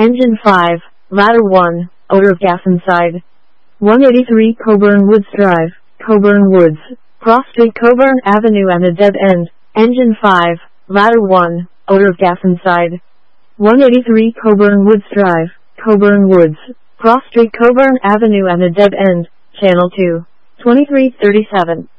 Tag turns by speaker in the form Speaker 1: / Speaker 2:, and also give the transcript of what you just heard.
Speaker 1: Engine 5, Ladder 1, odor of gas inside. 183 Coburn Woods Drive, Coburn Woods, cross Street Coburn Avenue and a dead end. Engine 5, Ladder 1, odor of gas inside. 183 Coburn Woods Drive, Coburn Woods, cross Street Coburn Avenue and a dead end. Channel 2, 2337.